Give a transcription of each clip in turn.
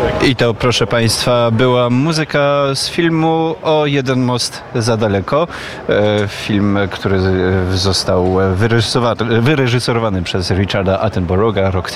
I to, proszę Państwa, była muzyka z filmu O jeden most za daleko. Film, który został wyreżyserowany przez Richarda Attenborougha, rok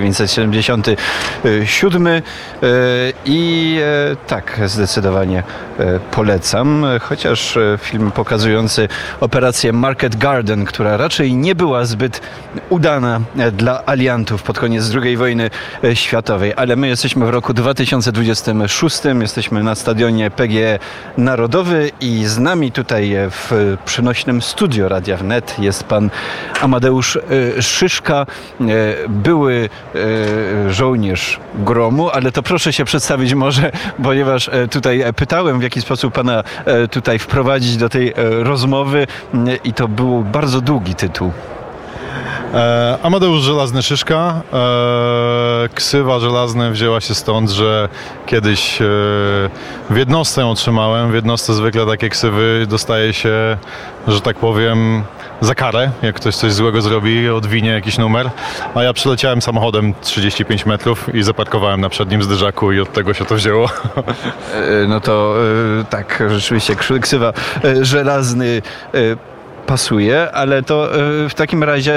1977. I tak, zdecydowanie polecam. Chociaż film pokazujący operację Market Garden, która raczej nie była zbyt udana dla aliantów pod koniec II wojny światowej. Ale my jesteśmy w roku 2026, jesteśmy na stadionie PGE Narodowy i z nami tutaj w przenośnym studio Radia Wnet jest pan Amadeusz Szyszka, były żołnierz Gromu, ale to proszę się przedstawić może, ponieważ tutaj pytałem, w jaki sposób pana tutaj wprowadzić do tej rozmowy i to był bardzo długi tytuł. Amadeusz Żelazny Szyszka. Ksywa Żelazny wzięła się stąd, że kiedyś w jednostce ją otrzymałem. W jednostce zwykle takie ksywy dostaje się, że tak powiem, za karę, jak ktoś coś złego zrobi, odwinie jakiś numer. A ja przyleciałem samochodem 35 metrów i zaparkowałem na przednim zderzaku i od tego się to wzięło. No to tak, rzeczywiście ksywa Żelazny pasuje, ale to w takim razie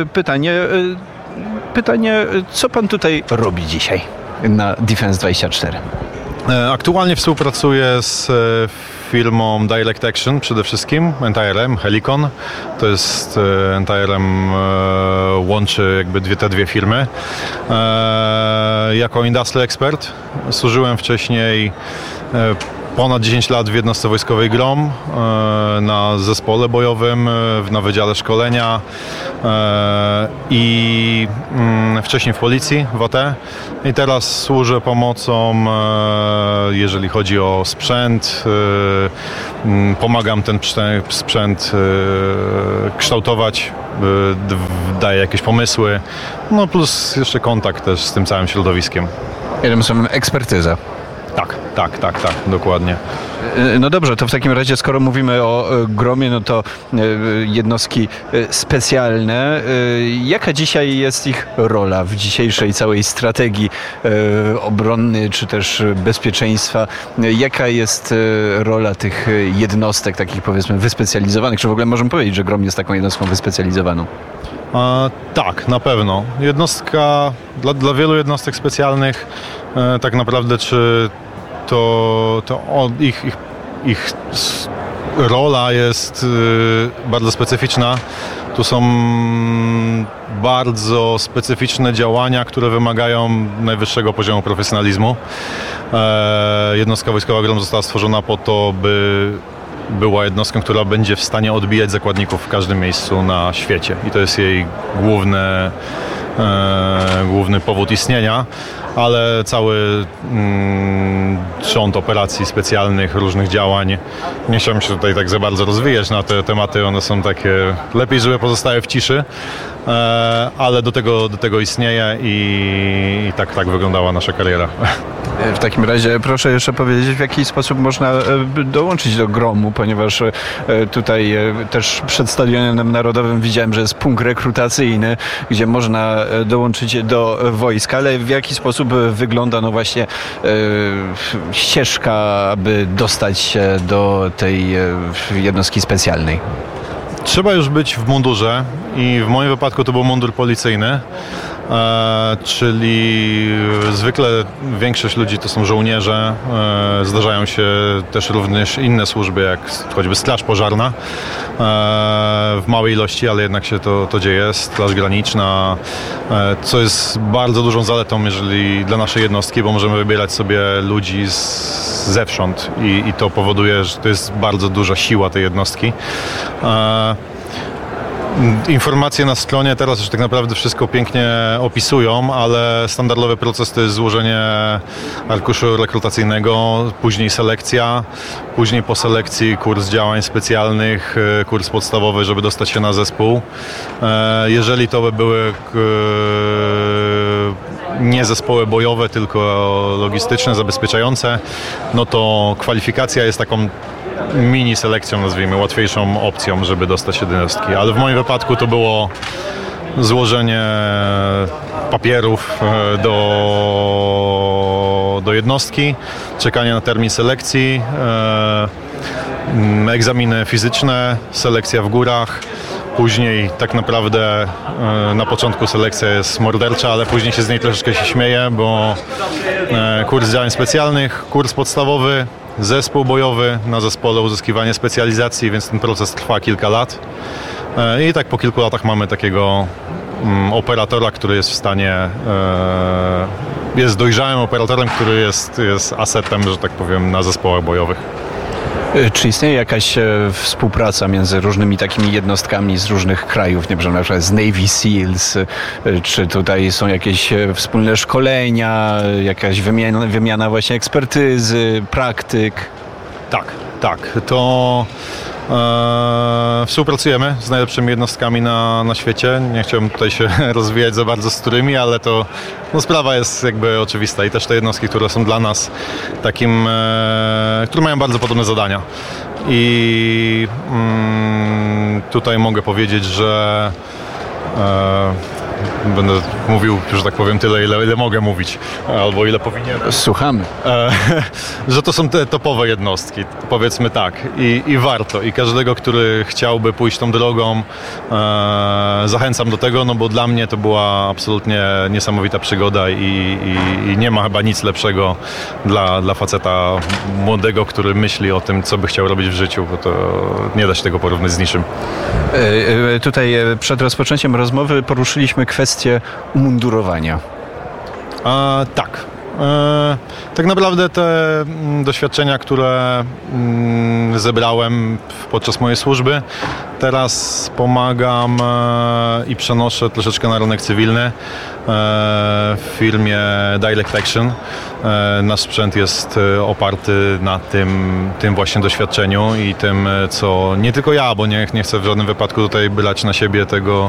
pytanie, co pan tutaj robi dzisiaj na Defense24? Aktualnie współpracuję z firmą Direct Action przede wszystkim, NTRM, Helicon. To jest NTRM łączy jakby te dwie firmy. Jako industrial expert służyłem wcześniej ponad 10 lat w jednostce wojskowej GROM, na zespole bojowym, na wydziale szkolenia i wcześniej w policji, w AT. I teraz służę pomocą, jeżeli chodzi o sprzęt. Pomagam ten sprzęt kształtować, daję jakieś pomysły, no plus jeszcze kontakt też z tym całym środowiskiem. Jednym słowem ekspertyza. Tak, dokładnie. No dobrze, to w takim razie, skoro mówimy o Gromie, no to jednostki specjalne. Jaka dzisiaj jest ich rola w dzisiejszej całej strategii obronnej, czy też bezpieczeństwa? Jaka jest rola tych jednostek, takich powiedzmy wyspecjalizowanych? Czy w ogóle możemy powiedzieć, że Grom jest taką jednostką wyspecjalizowaną? Tak, na pewno. Jednostka, dla wielu jednostek specjalnych tak naprawdę, czy ich rola jest bardzo specyficzna. Tu są bardzo specyficzne działania, które wymagają najwyższego poziomu profesjonalizmu. Jednostka wojskowa GROM została stworzona po to, by była jednostką, która będzie w stanie odbijać zakładników w każdym miejscu na świecie. I to jest jej główny powód istnienia, ale cały rząd operacji specjalnych, różnych działań, nie chciałbym się tutaj tak za bardzo rozwijać na te tematy, one są takie, lepiej żeby pozostały w ciszy, ale do tego istnieje i tak wyglądała nasza kariera. W takim razie proszę jeszcze powiedzieć, w jaki sposób można dołączyć do Gromu, ponieważ tutaj też przed Stadionem Narodowym widziałem, że jest punkt rekrutacyjny, gdzie można dołączyć do wojska, ale w jaki sposób wygląda no właśnie ścieżka, aby dostać się do tej jednostki specjalnej? Trzeba już być w mundurze i w moim wypadku to był mundur policyjny, czyli zwykle większość ludzi to są żołnierze, zdarzają się też również inne służby, jak choćby straż pożarna, w małej ilości, ale jednak się to dzieje, straż graniczna, co jest bardzo dużą zaletą dla naszej jednostki, bo możemy wybierać sobie ludzi zewsząd i to powoduje, że to jest bardzo duża siła tej jednostki. Informacje na stronie teraz już tak naprawdę wszystko pięknie opisują, ale standardowy proces to jest złożenie arkuszu rekrutacyjnego, później selekcja, później po selekcji kurs działań specjalnych, kurs podstawowy, żeby dostać się na zespół. Jeżeli to by były nie zespoły bojowe, tylko logistyczne, zabezpieczające, no to kwalifikacja jest taką mini selekcją, nazwijmy, łatwiejszą opcją, żeby dostać się do jednostki. Ale w moim wypadku to było złożenie papierów do jednostki, czekanie na termin selekcji, egzaminy fizyczne, selekcja w górach. Później tak naprawdę na początku selekcja jest mordercza, ale później się z niej troszeczkę się śmieje, bo kurs działań specjalnych, kurs podstawowy, zespół bojowy, na zespole uzyskiwanie specjalizacji, więc ten proces trwa kilka lat. I tak po kilku latach mamy takiego operatora, który jest w stanie, jest dojrzałym operatorem, który jest asetem, że tak powiem, na zespołach bojowych. Czy istnieje jakaś współpraca między różnymi takimi jednostkami z różnych krajów, nie wiem, na przykład z Navy Seals, czy tutaj są jakieś wspólne szkolenia, jakaś wymiana właśnie ekspertyzy, praktyk? Tak. To współpracujemy z najlepszymi jednostkami na świecie. Nie chciałbym tutaj się rozwijać za bardzo z którymi, ale to sprawa jest jakby oczywista i też te jednostki, które są dla nas takim, które mają bardzo podobne zadania. I tutaj mogę powiedzieć, że będę mówił, że tak powiem, tyle, ile mogę mówić, albo ile powinienem. Słuchamy. Że to są te topowe jednostki, powiedzmy tak. I warto. I każdego, który chciałby pójść tą drogą, zachęcam do tego, no bo dla mnie to była absolutnie niesamowita przygoda i nie ma chyba nic lepszego dla faceta młodego, który myśli o tym, co by chciał robić w życiu, bo to nie da się tego porównać z niczym. Tutaj przed rozpoczęciem rozmowy poruszyliśmy kwestię umundurowania. Tak. Tak naprawdę te doświadczenia, które zebrałem podczas mojej służby, teraz pomagam i przenoszę troszeczkę na rynek cywilny w firmie Direct Action. Nasz sprzęt jest oparty na tym właśnie doświadczeniu i tym, co nie tylko ja, bo nie chcę w żadnym wypadku tutaj brać na siebie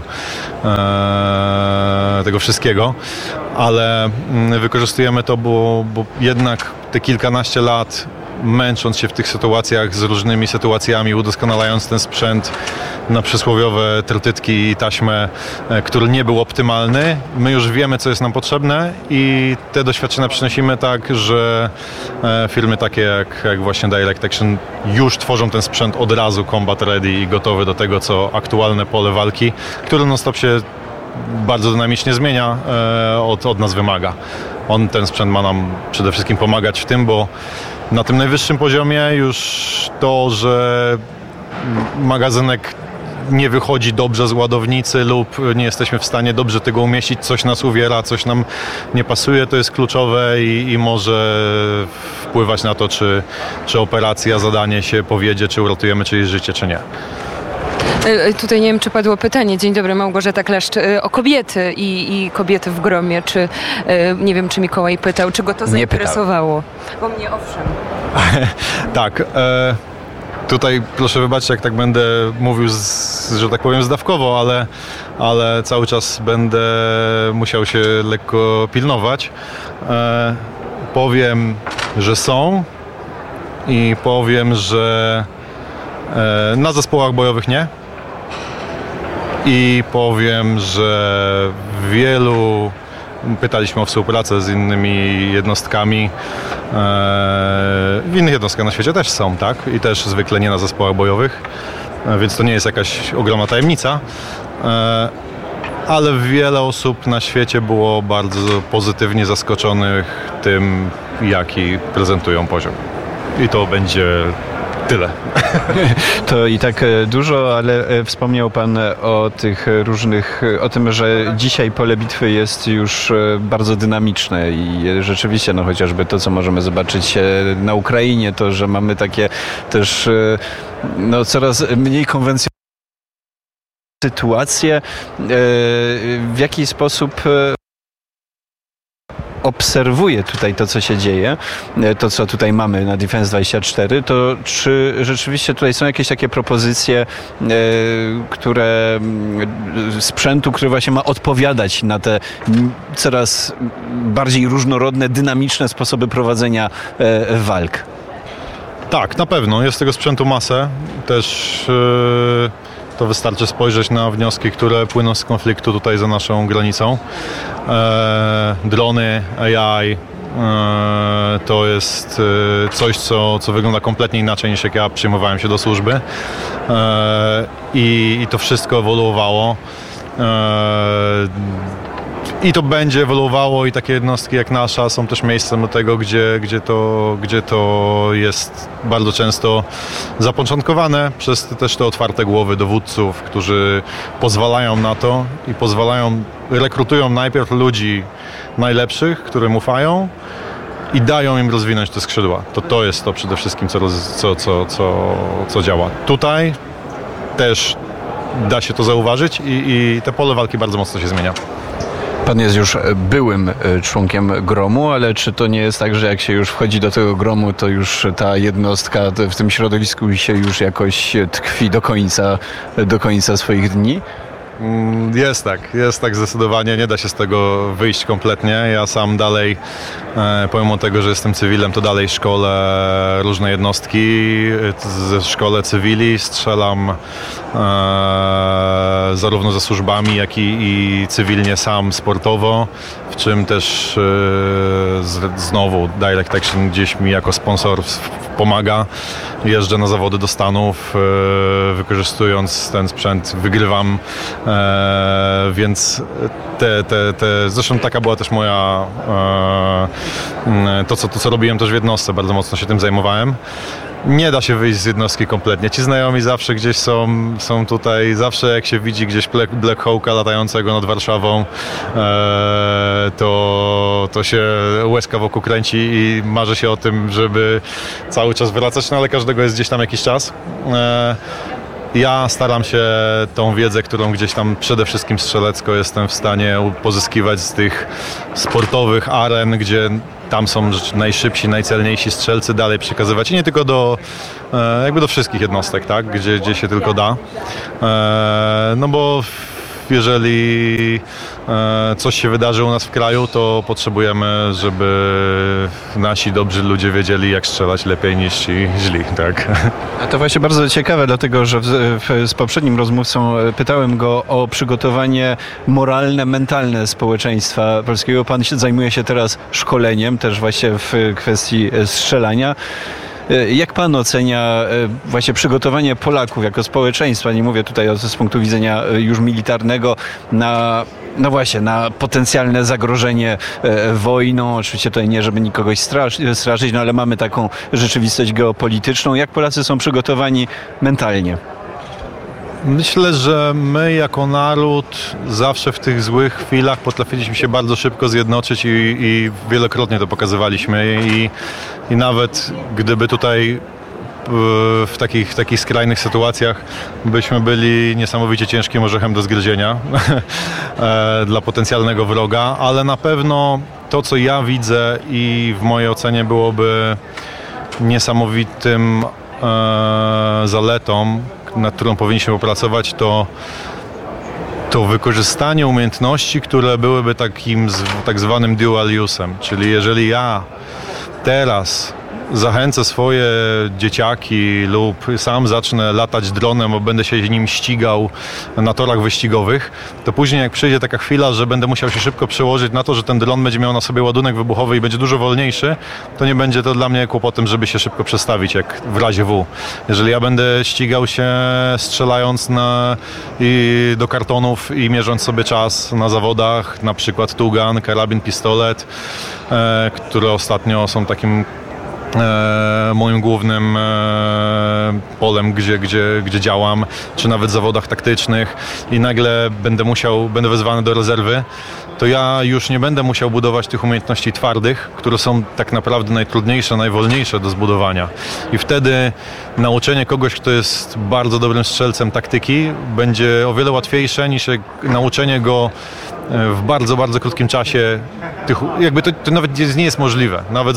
tego wszystkiego, ale wykorzystujemy to, bo jednak te kilkanaście lat męcząc się w tych sytuacjach z różnymi sytuacjami, udoskonalając ten sprzęt na przysłowiowe trytytki i taśmę, który nie był optymalny. My już wiemy, co jest nam potrzebne i te doświadczenia przynosimy tak, że firmy takie jak właśnie Direct Action już tworzą ten sprzęt od razu combat ready i gotowy do tego, co aktualne pole walki, które non-stop się bardzo dynamicznie zmienia, od nas wymaga. Ten sprzęt ma nam przede wszystkim pomagać w tym, bo na tym najwyższym poziomie już to, że magazynek nie wychodzi dobrze z ładownicy lub nie jesteśmy w stanie dobrze tego umieścić, coś nas uwiera, coś nam nie pasuje, to jest kluczowe i może wpływać na to, czy operacja, zadanie się powiedzie, czy uratujemy czyjeś życie, czy nie. Tutaj nie wiem, czy padło pytanie. Dzień dobry, Małgorzata Kleszcz. O kobiety i kobiety w gromie. Czy, nie wiem, czy Mikołaj pytał, czy go to zainteresowało? Bo mnie owszem. Tak. Tutaj proszę wybaczyć, jak tak będę mówił, że tak powiem, zdawkowo, ale cały czas będę musiał się lekko pilnować. Powiem, że są i powiem, że na zespołach bojowych nie. I powiem, że pytaliśmy o współpracę z innymi jednostkami. W innych jednostkach na świecie też są, tak? I też zwykle nie na zespołach bojowych, więc to nie jest jakaś ogromna tajemnica. Ale wiele osób na świecie było bardzo pozytywnie zaskoczonych tym, jaki prezentują poziom. I to będzie tyle. To i tak dużo, ale wspomniał Pan o tych różnych, o tym, że dzisiaj pole bitwy jest już bardzo dynamiczne i rzeczywiście, no chociażby to, co możemy zobaczyć na Ukrainie, to, że mamy takie też no, coraz mniej konwencjonalne sytuacje, w jaki sposób obserwuję tutaj to, co się dzieje, to, co tutaj mamy na Defense24, to czy rzeczywiście tutaj są jakieś takie propozycje, sprzętu, który właśnie ma odpowiadać na te coraz bardziej różnorodne, dynamiczne sposoby prowadzenia walk? Tak, na pewno. Jest tego sprzętu masę. Też to wystarczy spojrzeć na wnioski, które płyną z konfliktu tutaj za naszą granicą. Drony, AI, To jest coś, co wygląda kompletnie inaczej niż jak ja przyjmowałem się do służby. I to wszystko ewoluowało. I to będzie ewoluowało i takie jednostki jak nasza są też miejscem do tego, gdzie to jest bardzo często zapoczątkowane przez też te otwarte głowy dowódców, którzy pozwalają na to i rekrutują najpierw ludzi najlepszych, którym ufają i dają im rozwinąć te skrzydła. To jest to przede wszystkim, co działa. Tutaj też da się to zauważyć i te pole walki bardzo mocno się zmienia. Pan jest już byłym członkiem gromu, ale czy to nie jest tak, że jak się już wchodzi do tego gromu, to już ta jednostka w tym środowisku się już jakoś tkwi do końca swoich dni? Jest tak zdecydowanie, nie da się z tego wyjść kompletnie. Ja sam dalej, pomimo tego, że jestem cywilem, to dalej szkolę różne jednostki, szkolę cywili, strzelam zarówno ze służbami, jak i cywilnie sam sportowo, w czym też znowu Direct Action gdzieś mi jako sponsor pomaga. Jeżdżę na zawody do Stanów, wykorzystując ten sprzęt, wygrywam, więc zresztą taka była też moja, to co robiłem też w jednostce, bardzo mocno się tym zajmowałem. Nie da się wyjść z jednostki kompletnie. Ci znajomi zawsze gdzieś są tutaj, zawsze jak się widzi gdzieś Black Hawka latającego nad Warszawą, to się łezka wokół kręci i marzy się o tym, żeby cały czas wracać, no ale każdego jest gdzieś tam jakiś czas. Ja staram się tą wiedzę, którą gdzieś tam przede wszystkim strzelecko jestem w stanie pozyskiwać z tych sportowych aren, gdzie tam są najszybsi, najcelniejsi strzelcy, dalej przekazywać i nie tylko do wszystkich jednostek, tak? Gdzie się tylko da. No bo jeżeli coś się wydarzy u nas w kraju, to potrzebujemy, żeby nasi dobrzy ludzie wiedzieli, jak strzelać lepiej niż ci źli, tak? A to właśnie bardzo ciekawe, dlatego że z poprzednim rozmówcą pytałem go o przygotowanie moralne, mentalne społeczeństwa polskiego. Pan zajmuje się teraz szkoleniem, też właśnie w kwestii strzelania. Jak pan ocenia właśnie przygotowanie Polaków jako społeczeństwa, nie mówię tutaj z punktu widzenia już militarnego, na potencjalne zagrożenie wojną? Oczywiście tutaj nie, żeby nikogoś straszyć, no ale mamy taką rzeczywistość geopolityczną. Jak Polacy są przygotowani mentalnie? Myślę, że my jako naród zawsze w tych złych chwilach potrafiliśmy się bardzo szybko zjednoczyć i wielokrotnie to pokazywaliśmy i nawet gdyby tutaj w takich skrajnych sytuacjach byśmy byli niesamowicie ciężkim orzechem do zgryzienia dla potencjalnego wroga, ale na pewno to, co ja widzę i w mojej ocenie byłoby niesamowitym zaletą, nad którą powinniśmy popracować, to wykorzystanie umiejętności, które byłyby tak zwanym dual use'em. Czyli jeżeli ja teraz zachęcę swoje dzieciaki lub sam zacznę latać dronem, bo będę się nim ścigał na torach wyścigowych, to później jak przyjdzie taka chwila, że będę musiał się szybko przełożyć na to, że ten dron będzie miał na sobie ładunek wybuchowy i będzie dużo wolniejszy, to nie będzie to dla mnie kłopotem, żeby się szybko przestawić, jak w razie W. Jeżeli ja będę ścigał się strzelając do kartonów i mierząc sobie czas na zawodach, na przykład Tugan, karabin, pistolet, które ostatnio są takim moim głównym polem, gdzie działam, czy nawet w zawodach taktycznych i nagle będę wezwany do rezerwy, to ja już nie będę musiał budować tych umiejętności twardych, które są tak naprawdę najtrudniejsze, najwolniejsze do zbudowania. I wtedy nauczenie kogoś, kto jest bardzo dobrym strzelcem taktyki, będzie o wiele łatwiejsze niż nauczenie go w bardzo, bardzo krótkim czasie. To nawet nie jest możliwe. Nawet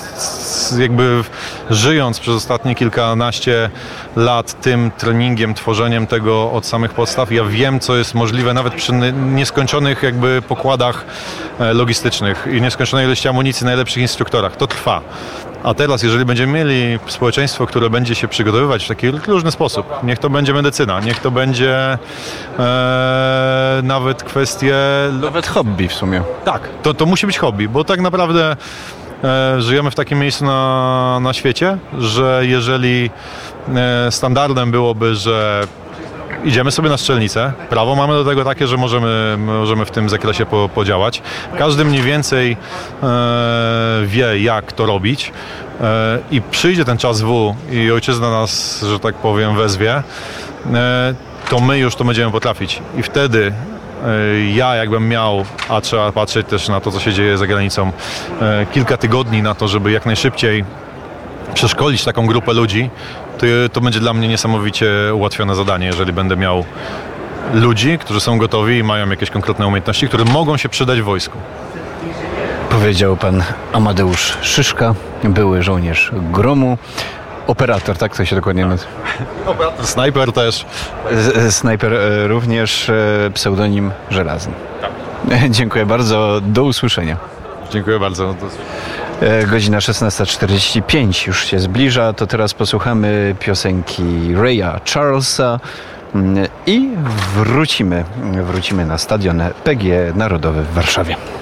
żyjąc przez ostatnie kilkanaście lat tym treningiem, tworzeniem tego od samych podstaw, ja wiem, co jest możliwe nawet przy nieskończonych pokładach logistycznych i nieskończonej ilości amunicji, najlepszych instruktorach. To trwa. A teraz, jeżeli będziemy mieli społeczeństwo, które będzie się przygotowywać w taki różny sposób, niech to będzie medycyna, niech to będzie nawet kwestie... Nawet hobby w sumie. Tak, to musi być hobby, bo tak naprawdę żyjemy w takim miejscu na świecie, że jeżeli standardem byłoby, że idziemy sobie na strzelnicę, prawo mamy do tego takie, że możemy w tym zakresie podziałać. Każdy mniej więcej wie, jak to robić i przyjdzie ten czas W i ojczyzna nas, że tak powiem, wezwie, to my już to będziemy potrafić. I wtedy ja jakbym miał, a trzeba patrzeć też na to, co się dzieje za granicą, kilka tygodni na to, żeby jak najszybciej przeszkolić taką grupę ludzi, to będzie dla mnie niesamowicie ułatwione zadanie, jeżeli będę miał ludzi, którzy są gotowi i mają jakieś konkretne umiejętności, które mogą się przydać w wojsku. Powiedział pan Amadeusz Szyszka, były żołnierz Gromu. Operator, tak to się dokładnie nazywa? Operator, snajper też. Snajper również, pseudonim Żelazny. Tak. Dziękuję bardzo, do usłyszenia. Dziękuję bardzo. Godzina 16:45 już się zbliża, to teraz posłuchamy piosenki Raya Charlesa i wrócimy na stadion PGE Narodowy w Warszawie.